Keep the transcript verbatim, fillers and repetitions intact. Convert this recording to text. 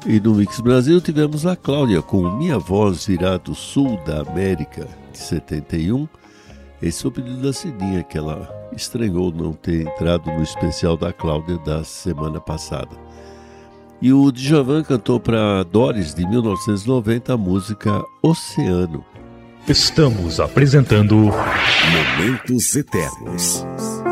E no Mix Brasil tivemos a Cláudia com Minha Voz Virá do Sul da América, de setenta e um. Esse foi o pedido da Cidinha, que ela estranhou não ter entrado no especial da Cláudia da semana passada. E o Djavan cantou para Doris, de mil novecentos e noventa, a música Oceano. Estamos apresentando Momentos Eternos.